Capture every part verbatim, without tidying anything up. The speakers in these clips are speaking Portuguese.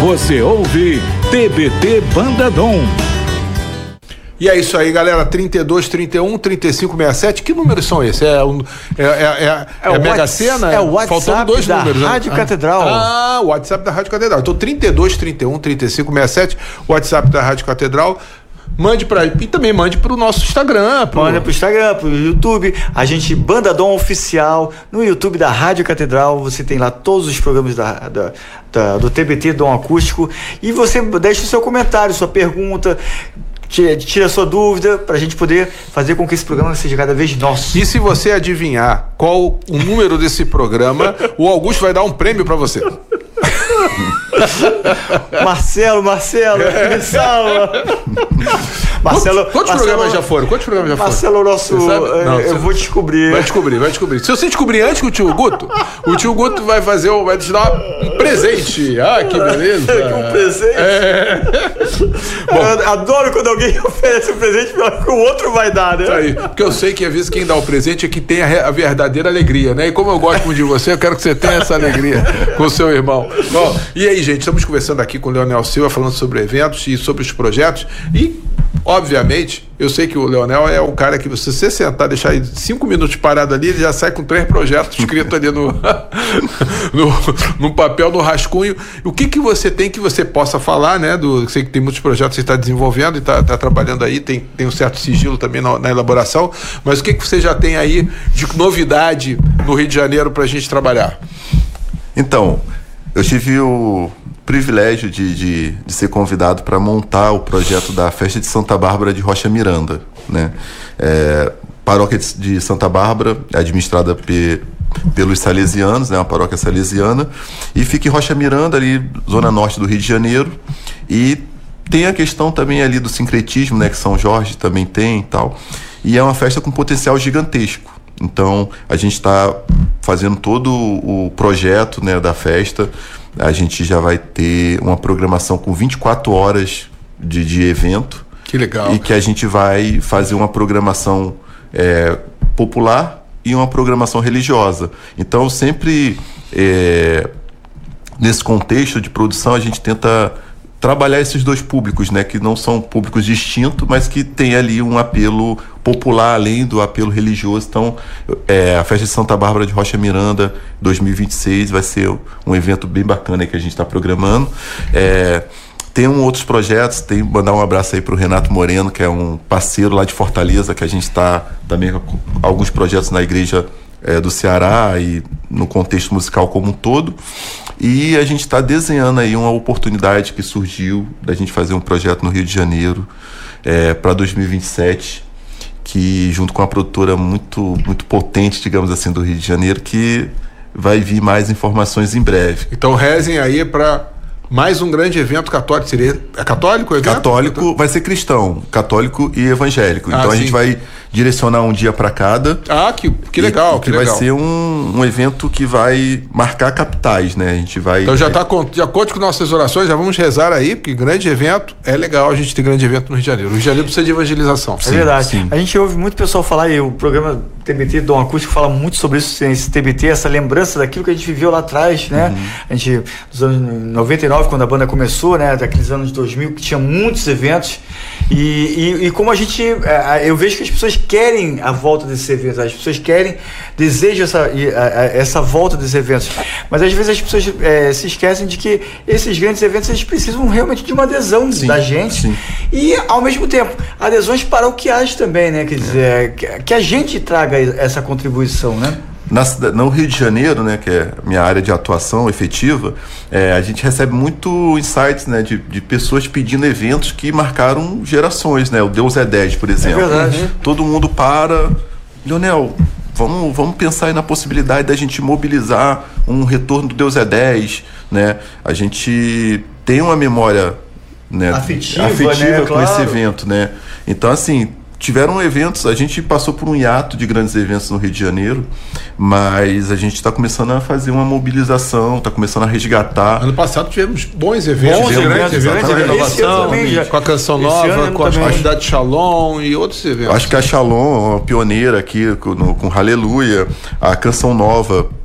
Você ouve T B T Banda Dom. E é isso aí, galera. trinta e dois, trinta e um, trinta e cinco, sessenta e sete. Que números são esses? É, um, é, é, é, é, é a Mega Sena? É o WhatsApp Faltando dois da números, Rádio né? Catedral. Ah, o WhatsApp da Rádio Catedral. Então, trinta e dois, trinta e um, trinta e cinco, sessenta e sete. WhatsApp da Rádio Catedral. Mande pra... E também mande pro nosso Instagram. Pro... Manda pro Instagram, pro YouTube. A gente, Banda Dom Oficial. No YouTube da Rádio Catedral, você tem lá todos os programas da, da, da, do T B T Dom Acústico. E você deixa o seu comentário, sua pergunta... Tira a sua dúvida pra gente poder fazer com que esse programa seja cada vez nosso. E se você adivinhar qual o número desse programa, o Augusto vai dar um prêmio pra você. Marcelo, Marcelo, me salva. Marcelo, Quantos, quantos Marcelo, programas já foram? Quantos programas já foram? Marcelo, nosso. Não, eu vou descobrir. Vai descobrir, vai descobrir. Se você descobrir antes que o tio Guto, o tio Guto vai fazer, vai te dar um presente. Ah, que beleza. Um presente? É. Bom, eu adoro quando alguém oferece um presente que o outro vai dar, né? Isso aí. Porque eu sei que às vezes quem dá o presente é que tem a, a verdadeira alegria, né? E como eu gosto muito de você, eu quero que você tenha essa alegria com o seu irmão. Bom, e aí, gente, estamos conversando aqui com o Leonel Silva, falando sobre eventos e sobre os projetos. E, obviamente, eu sei que o Leonel é o cara que você, se você sentar, deixar ele cinco minutos parado ali, ele já sai com três projetos escritos ali no, no, no papel, no rascunho. O que que você tem que você possa falar, né? Do, eu sei que tem muitos projetos que você está desenvolvendo e está tá trabalhando aí, tem, tem um certo sigilo também na, na elaboração, mas o que que você já tem aí de novidade no Rio de Janeiro para a gente trabalhar? Então, eu tive o privilégio de, de, de ser convidado para montar o projeto da Festa de Santa Bárbara de Rocha Miranda, né? É, paróquia de, de Santa Bárbara, administrada pe, pelos salesianos, né? Uma paróquia salesiana, e fica em Rocha Miranda, ali, zona norte do Rio de Janeiro, e tem a questão também ali do sincretismo, né? Que São Jorge também tem e tal, e é uma festa com potencial gigantesco. Então, a gente está fazendo todo o projeto, né, da festa. A gente já vai ter uma programação com vinte e quatro horas de, de evento. Que legal. E que a gente vai fazer uma programação é, popular e uma programação religiosa. Então, sempre é, nesse contexto de produção, a gente tenta trabalhar esses dois públicos, né, que não são públicos distintos, mas que tem ali um apelo popular além do apelo religioso. Então, é, a Festa de Santa Bárbara de Rocha Miranda dois mil e vinte e seis vai ser um evento bem bacana que a gente está programando. É, tem um, outros projetos, tem mandar um abraço aí para o Renato Moreno, que é um parceiro lá de Fortaleza, que a gente está também com alguns projetos na igreja é, do Ceará e no contexto musical como um todo. E a gente está desenhando aí uma oportunidade que surgiu da gente fazer um projeto no Rio de Janeiro é, para dois mil e vinte e sete, que junto com uma produtora muito, muito potente, digamos assim, do Rio de Janeiro, que vai vir mais informações em breve. Então rezem aí para mais um grande evento católico. Seria é católico o evento? Católico, vai ser cristão, católico e evangélico. Ah, então sim. A gente vai direcionar um dia para cada. Ah, que, que legal, e, que, que legal. vai ser um, um evento que vai marcar capitais, né? A gente vai... Então já tá com, já conte com nossas orações, já vamos rezar aí, porque grande evento, é legal a gente ter grande evento no Rio de Janeiro. O Rio de Janeiro precisa de evangelização. É verdade. Sim. A gente ouve muito pessoal falar, e o programa T B T Dom Acústico fala muito sobre isso, esse T B T, essa lembrança daquilo que a gente viveu lá atrás, né? Uhum. A gente, nos anos noventa e nove, quando a banda começou, né? Daqueles anos de dois mil, que tinha muitos eventos, e, e, e como a gente, eu vejo que as pessoas querem a volta desses eventos, as pessoas querem, desejam essa, essa volta desses eventos, mas às vezes as pessoas é, se esquecem de que esses grandes eventos, eles precisam realmente de uma adesão sim, da gente, sim. E ao mesmo tempo, adesões paroquiais também, né? Quer dizer, é. que, que a gente traga essa contribuição, né? Na, no Rio de Janeiro, né, que é a minha área de atuação efetiva, é, a gente recebe muito insights, né, de, de pessoas pedindo eventos que marcaram gerações, né? O Deus é dez, por exemplo. É verdade. Todo mundo para... Leonel, vamos, vamos pensar aí na possibilidade da gente mobilizar um retorno do Deus é dez, né? A gente tem uma memória, né, afetiva, afetiva né? com Claro. esse evento, né? Então, assim... Tiveram eventos, a gente passou por um hiato de grandes eventos no Rio de Janeiro, mas a gente está começando a fazer uma mobilização, está começando a resgatar. Ano passado tivemos bons eventos, bons grandes eventos, eventos, eventos, renovação, também, com a Canção Nova, com a Comunidade Shalom e outros eventos. Acho que a Shalom, a pioneira aqui com, no, com Aleluia, a Canção Nova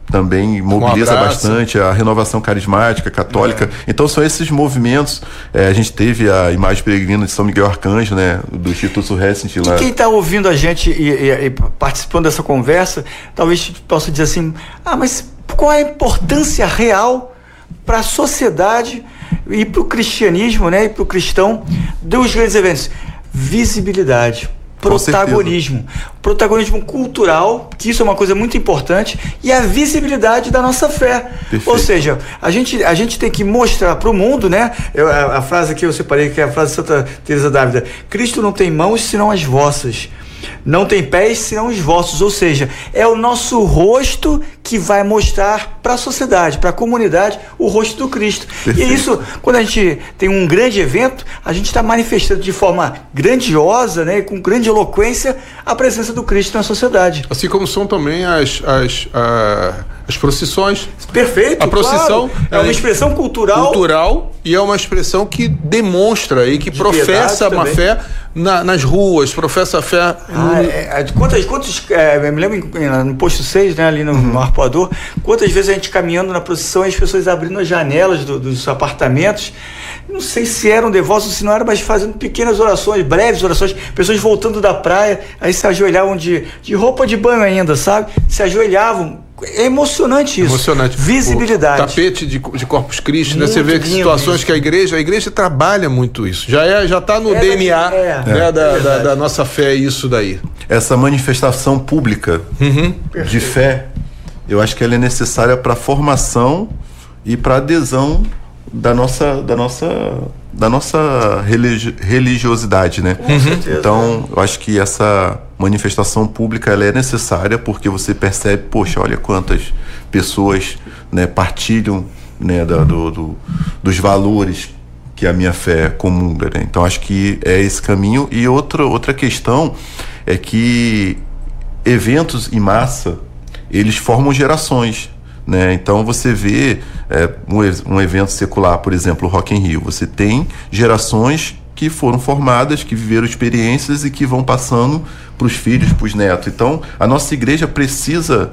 também mobiliza Um bastante, a renovação carismática, católica. É. Então são esses movimentos. É, a gente teve a Imagem Peregrina de São Miguel Arcanjo, né, do Instituto Surrecent lá. E quem está ouvindo a gente e, e, e participando dessa conversa, talvez possa dizer assim, ah, mas qual é a importância real para a sociedade e para o cristianismo, né, e para o cristão dos grandes eventos? Visibilidade. Protagonismo, protagonismo cultural, que isso é uma coisa muito importante, e a visibilidade da nossa fé. Perfeito. Ou seja, a gente, a gente tem que mostrar para o mundo, né? Eu, a, a frase que eu separei, que é a frase de Santa Teresa d'Ávila: Cristo não tem mãos senão as vossas, não tem pés senão os vossos. Ou seja, é o nosso rosto que vai mostrar para a sociedade, para a comunidade, o rosto do Cristo. Perfeito. E isso, quando a gente tem um grande evento, a gente está manifestando de forma grandiosa, né, com grande eloquência, a presença do Cristo na sociedade. Assim como são também as, as, a, as procissões. Perfeito. A procissão claro. é uma expressão cultural. Cultural, e é uma expressão que demonstra e que professa uma fé na, nas ruas, professa a fé. Ah, é, quantas, quantos, é, eu me lembro no posto seis, né, ali no, uhum. no Arpoador, quantas vezes a gente caminhando na procissão e as pessoas abrindo as janelas do, dos apartamentos, não sei se eram devotos ou se não eram, mas fazendo pequenas orações, breves orações, pessoas voltando da praia, aí se ajoelhavam de, de roupa de banho ainda, sabe? Se ajoelhavam. É emocionante isso. Emocionante. Visibilidade. O tapete de, de Corpus Christi, né? Você vê que situações isso. que a igreja, a igreja trabalha muito isso. Já é, já está no é, D N A é, né, é, da, é da, da nossa fé, isso daí. Essa manifestação pública uhum. de fé, eu acho que ela é necessária para a formação e para a adesão da nossa, da nossa, da nossa religi- religiosidade, né? Com certeza. Então, eu acho que essa manifestação pública ela é necessária porque você percebe, poxa, olha quantas pessoas, né, partilham, né, da, do, do, dos valores que a minha fé comunga, né? Então, acho que é esse caminho. E outra, outra questão é que eventos em massa, eles formam gerações, né? Então você vê é, um, um evento secular, por exemplo, o Rock in Rio, você tem gerações que foram formadas, que viveram experiências e que vão passando para os filhos, para os netos. Então a nossa igreja precisa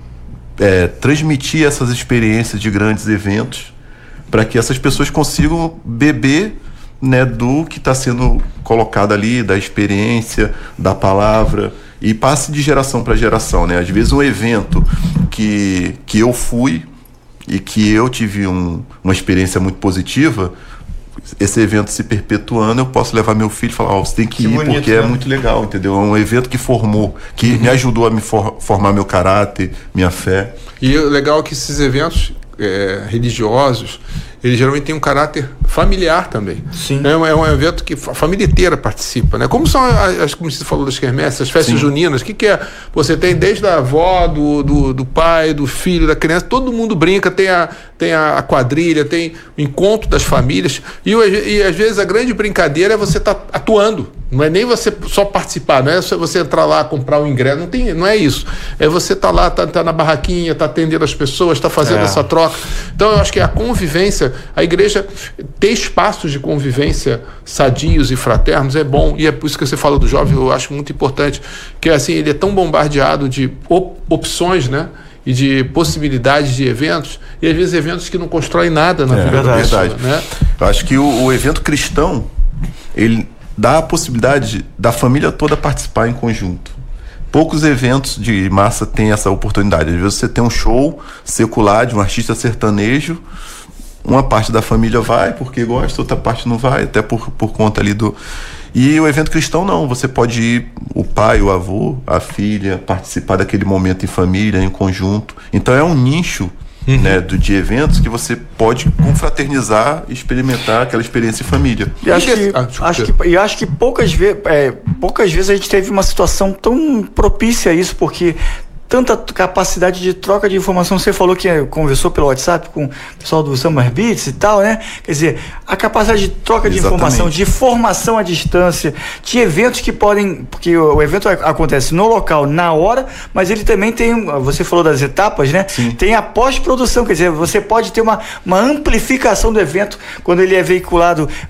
é, transmitir essas experiências de grandes eventos para que essas pessoas consigam beber, né, do que está sendo colocado ali, da experiência, da palavra, e passe de geração para geração, né? Às vezes um evento que, que eu fui e que eu tive um, uma experiência muito positiva, esse evento se perpetuando, eu posso levar meu filho e falar, ó, oh, você tem que, que ir bonito, porque né? É muito legal, entendeu? É um evento que formou, que uhum. me ajudou a me for, formar meu caráter, minha fé. E o legal é que esses eventos é, religiosos, ele geralmente tem um caráter familiar também. Sim. É um, é um evento que a família inteira participa, né? Como são as, como você falou das quermesses, as festas Sim. juninas, o que, que é? Você tem desde a avó, do, do, do pai, do filho, da criança, todo mundo brinca, tem a, tem a quadrilha, tem o encontro das famílias, e, e às vezes a grande brincadeira é você estar tá atuando, não é nem você só participar, não é só você entrar lá, comprar o ingresso, não, tem, não é isso. É você estar tá lá, tá, tá na barraquinha, tá atendendo as pessoas, tá fazendo é. essa troca. Então eu acho que a convivência, a igreja ter espaços de convivência sadios e fraternos é bom, e é por isso que você fala do jovem, eu acho muito importante, que assim, ele é tão bombardeado de op- opções, né, e de possibilidades de eventos, e às vezes eventos que não constroem nada na é, vida da pessoa, verdade. Né? Eu acho que o, o evento cristão, ele dá a possibilidade da família toda participar em conjunto. Poucos eventos de massa têm essa oportunidade. Às vezes você tem um show secular de um artista sertanejo, uma parte da família vai porque gosta, outra parte não vai, até por, por conta ali do... E o evento cristão não, você pode ir, o pai, o avô, a filha, participar daquele momento em família, em conjunto. Então é um nicho, uhum. né, do, de eventos que você pode confraternizar e experimentar aquela experiência em família. E acho que, ah, acho que, e acho que poucas, ve- é, poucas vezes a gente teve uma situação tão propícia a isso, porque tanta capacidade de troca de informação. Você falou que conversou pelo WhatsApp com o pessoal do Summer Beats e tal, né? Quer dizer, a capacidade de troca de Exatamente. informação, de formação à distância, de eventos que podem... Porque o evento acontece no local, na hora, mas ele também tem... Você falou das etapas, né? Sim. Tem a pós-produção, quer dizer, você pode ter uma, uma amplificação do evento quando ele é veiculado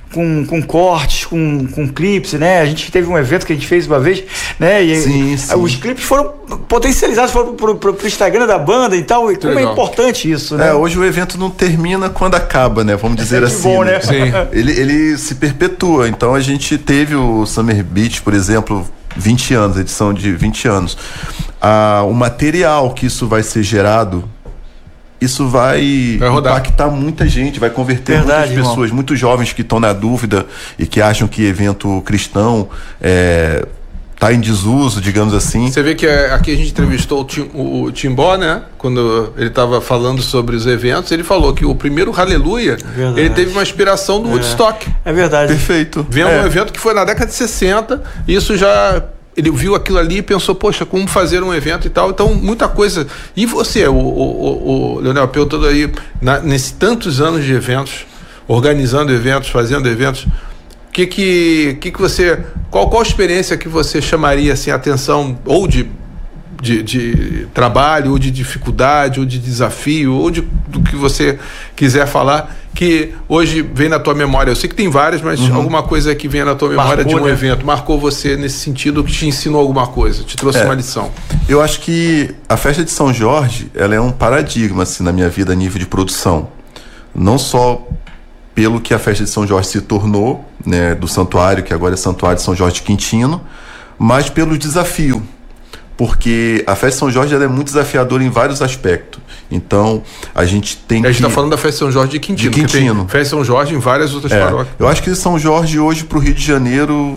com, com cortes, com, com clipes, né? A gente teve um evento que a gente fez uma vez, né? E sim, sim. os clipes foram potencializados, foram pro, pro, pro Instagram da banda e tal, e como legal. É importante isso, né? É, hoje o evento não termina quando acaba, né? Vamos dizer é assim. bom, né? Sim. Ele, ele se perpetua. Então a gente teve o Summer Beach, por exemplo, vinte anos, edição de vinte anos. Ah, o material que isso vai ser gerado, isso vai, vai impactar muita gente, vai converter Verdade, muitas pessoas, irmão. muitos jovens que estão na dúvida e que acham que evento cristão é, tá em desuso, digamos assim. Você vê que é, aqui a gente entrevistou o, Tim, o, o Timbó, né? Quando ele estava falando sobre os eventos, ele falou que o primeiro Hallelujah, Verdade. ele teve uma inspiração do É. Woodstock. É verdade. Perfeito. Vendo É. um evento que foi na década de sessenta, e isso já... Ele viu aquilo ali e pensou, poxa, como fazer um evento e tal. Então, muita coisa. E você, o, o, o, o Leonel, perguntando aí, na, nesses tantos anos de eventos, organizando eventos, fazendo eventos, que que, que, que você... Qual, qual experiência que você chamaria assim, a atenção, ou de, de, de trabalho, ou de dificuldade, ou de desafio, ou de, do que você quiser falar, que hoje vem na tua memória? Eu sei que tem várias, mas uhum. alguma coisa que vem na tua memória marcou, de um né? evento, marcou você nesse sentido, que te ensinou alguma coisa, te trouxe é, uma lição. Eu acho que a festa de São Jorge, ela é um paradigma assim, na minha vida a nível de produção. Não só pelo que a festa de São Jorge se tornou, né, do santuário, que agora é Santuário de São Jorge de Quintino, mas pelo desafio. Porque a festa de São Jorge ela é muito desafiadora em vários aspectos. Então, a gente tem que... A gente está falando da festa de São Jorge de Quintino. De Quintino. Tem festa de São Jorge em várias outras é, paróquias. Eu acho que São Jorge hoje para o Rio de Janeiro,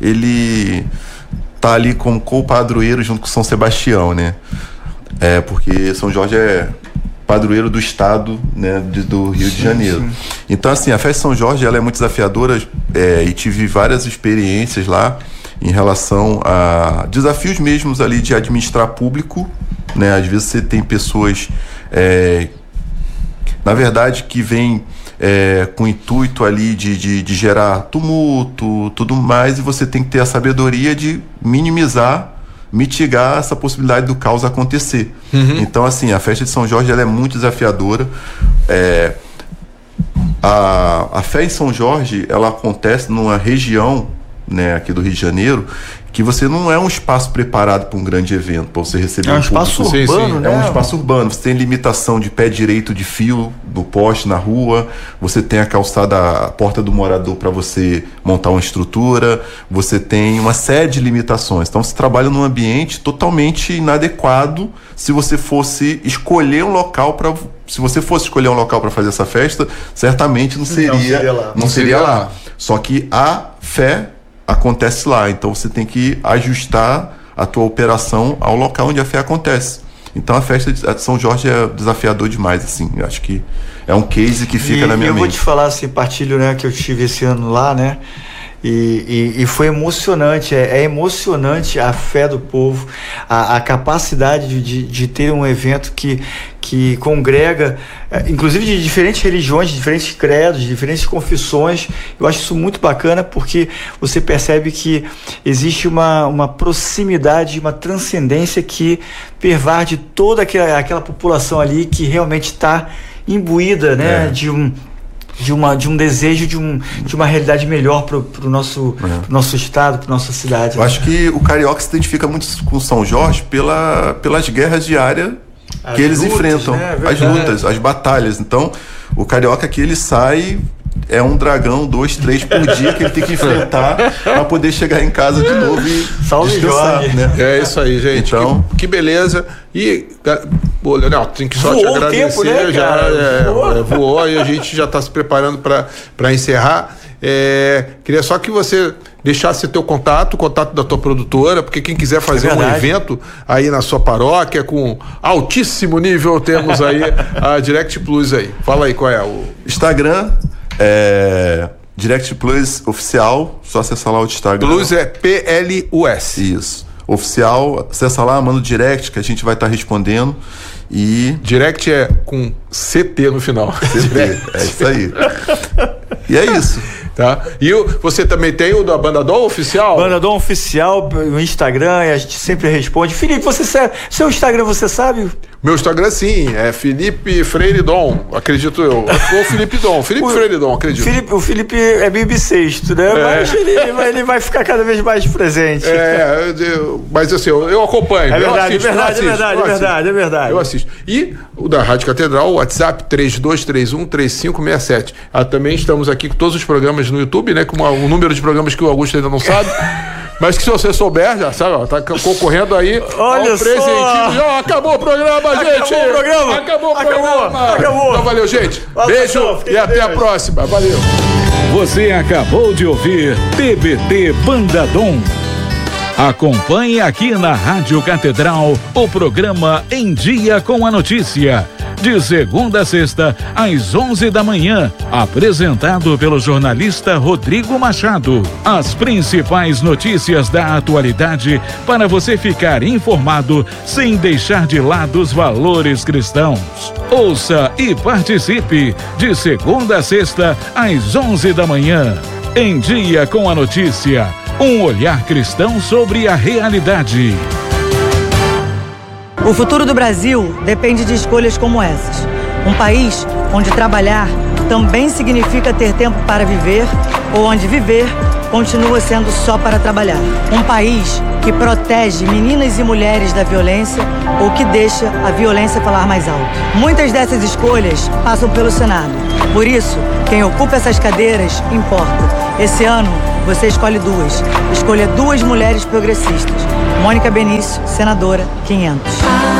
ele tá ali como co-padroeiro junto com São Sebastião, né? É, porque São Jorge é padroeiro do estado, né, de, do Rio sim, de Janeiro. Sim. Então, assim, a festa de São Jorge ela é muito desafiadora é, e tive várias experiências lá em relação a desafios mesmos ali de administrar público, né? Às vezes você tem pessoas, é, na verdade, que vêm é, com o intuito ali de, de, de gerar tumulto, tudo mais, e você tem que ter a sabedoria de minimizar, mitigar essa possibilidade do caos acontecer. Uhum. Então, assim, a festa de São Jorge ela é muito desafiadora. É, a, a festa em São Jorge, ela acontece numa região, né, aqui do Rio de Janeiro, que você não é um espaço preparado para um grande evento, para você receber é um, um espaço público. urbano, sim, sim. né? É um espaço urbano. Você tem limitação de pé direito de fio do poste na rua, você tem a calçada, a porta do morador para você montar uma estrutura, você tem uma série de limitações. Então você trabalha num ambiente totalmente inadequado se você fosse escolher um local para... Se você fosse escolher um local para fazer essa festa, certamente não seria, não seria lá. Não não seria seria lá. Só que a fé acontece lá, então você tem que ajustar a tua operação ao local onde a fé acontece. Então a festa de São Jorge é desafiador demais, assim, eu acho que é um case que fica e, na minha eu mente. Eu vou te falar assim, partilho, né, que eu tive esse ano lá, né, E, e, e foi emocionante, é, é emocionante a fé do povo, a, a capacidade de, de, de ter um evento que, que congrega, é, inclusive de diferentes religiões, de diferentes credos, de diferentes confissões. Eu acho isso muito bacana porque você percebe que existe uma, uma proximidade, uma transcendência que pervade toda aquela, aquela população ali que realmente está imbuída, né, é. de um... De, uma, de um desejo de, um, de uma realidade melhor para o nosso, é. pro nosso estado, para nossa cidade. Eu né? acho que o carioca se identifica muito com São Jorge pela, pelas guerras diárias as que eles lutas, enfrentam, né? As lutas, as batalhas. Então, o carioca aqui ele sai, é um dragão, dois, três por dia que ele tem que enfrentar para poder chegar em casa de novo e Salve descansar, Jorge. Né? É isso aí, gente. Então, que, que beleza. E, pô, Leonel, tem que só voou te agradecer. O tempo, né, já é, voou. É, voou e a gente já está se preparando para encerrar. É, queria só que você deixasse teu contato, o contato da tua produtora, porque quem quiser fazer é um evento aí na sua paróquia com altíssimo nível, temos aí a Direct Plus aí. Fala aí qual é o Instagram. É, Direct Plus Oficial, só acessar lá o Instagram. Plus é P L U S. Isso. Oficial, acessa lá, manda o direct que a gente vai estar tá respondendo. E. Direct é com C T no final. C T, é isso aí. E é isso. Tá? E o, você também tem o da Banda Dom Oficial? Banda Dom Oficial, no Instagram, a gente sempre responde. Felipe, você sabe, seu Instagram você sabe? Meu Instagram, sim, é Felipe Freire Dom, acredito eu. Ou Felipe Dom, Felipe O- Freire Dom, acredito. Felipe, o Felipe é bem bissexto, né? É. Mas ele, vai- ele vai ficar cada vez mais presente. É, eu- eu- mas assim, eu, eu acompanho. É eu verdade, assisto, é verdade, eu assisto, é verdade, eu é assisto. verdade, é verdade. Eu assisto. E o da Rádio Catedral, o WhatsApp três dois três um, três cinco seis sete. Ah, também estamos aqui com todos os programas no YouTube, né? Com uma- um número de programas que o Augusto ainda não sabe. Mas que se você souber, já sabe, ó, tá concorrendo aí Olha ao só. presentinho. Já acabou o programa, gente! Acabou o programa. Acabou o Acabou, programa! acabou. Então valeu, gente! Valeu, Beijo pessoal, fiquem e com até a Deus. próxima. Valeu! Você acabou de ouvir T B T Bandadom. Acompanhe aqui na Rádio Catedral o programa Em Dia com a Notícia. De segunda a sexta, às onze da manhã, apresentado pelo jornalista Rodrigo Machado. As principais notícias da atualidade para você ficar informado sem deixar de lado os valores cristãos. Ouça e participe de segunda a sexta, às onze da manhã. Em Dia com a Notícia, um olhar cristão sobre a realidade. O futuro do Brasil depende de escolhas como essas. Um país onde trabalhar também significa ter tempo para viver, ou onde viver continua sendo só para trabalhar. Um país que protege meninas e mulheres da violência ou que deixa a violência falar mais alto. Muitas dessas escolhas passam pelo Senado. Por isso, quem ocupa essas cadeiras importa. Esse ano, você escolhe duas. Escolha duas mulheres progressistas. Mônica Benício, senadora, quinhentos.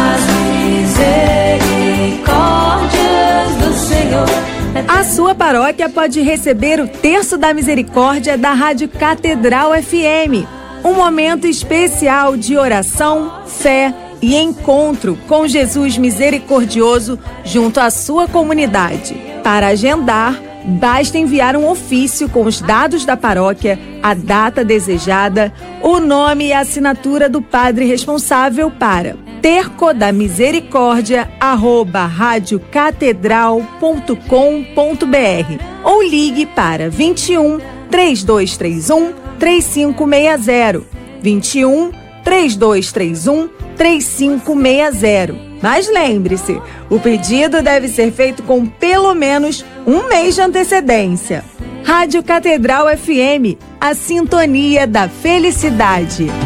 As misericórdias do Senhor. A sua paróquia pode receber o Terço da Misericórdia da Rádio Catedral F M. Um momento especial de oração, fé e encontro com Jesus misericordioso junto à sua comunidade. Para agendar, basta enviar um ofício com os dados da paróquia, a data desejada, o nome e a assinatura do padre responsável para tercodamisericordia arroba radiocatedral ponto com ponto br ou ligue para vinte e um, três dois três um, três cinco seis zero, vinte e um, três dois três um, três cinco seis zero. Mas lembre-se, o pedido deve ser feito com pelo menos um mês de antecedência. Rádio Catedral F M, a sintonia da felicidade.